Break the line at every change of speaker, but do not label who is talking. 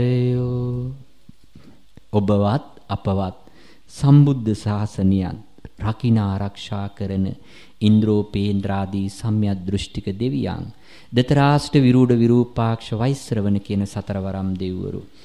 ඔබවත් අපවත් සම්බුද්ධ ශාසනයත් රකින්න ආරක්ෂා කරන ඉන්ද්‍රෝපේන්ද්‍රාදී සම්‍යක් දෘෂ්ටික දෙවියන් දතරාෂ්ට විරූඪ විරූපාක්ෂ වෛශ්‍රවණ කියන සතරවරම් දෙවිවරු